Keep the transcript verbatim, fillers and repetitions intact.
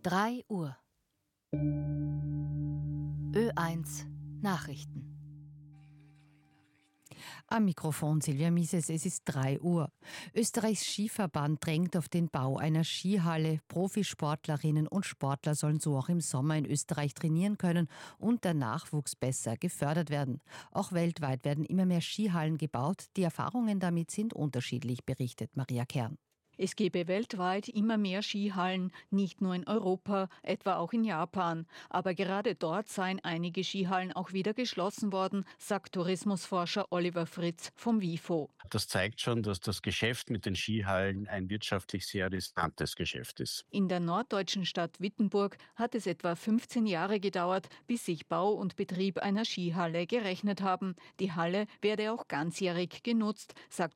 drei Uhr. Ö eins Nachrichten. Am Mikrofon Silvia Mises, es ist drei Uhr. Österreichs Skiverband drängt auf den Bau einer Skihalle. Profisportlerinnen und Sportler sollen so auch im Sommer in Österreich trainieren können und der Nachwuchs besser gefördert werden. Auch weltweit werden immer mehr Skihallen gebaut. Die Erfahrungen damit sind unterschiedlich, berichtet Maria Kern. Es gebe weltweit immer mehr Skihallen, nicht nur in Europa, etwa auch in Japan. Aber gerade dort seien einige Skihallen auch wieder geschlossen worden, sagt Tourismusforscher Oliver Fritz vom WIFO. Das zeigt schon, dass das Geschäft mit den Skihallen ein wirtschaftlich sehr riskantes Geschäft ist. In der norddeutschen Stadt Wittenburg hat es etwa fünfzehn Jahre gedauert, bis sich Bau und Betrieb einer Skihalle gerechnet haben. Die Halle werde auch ganzjährig genutzt, sagt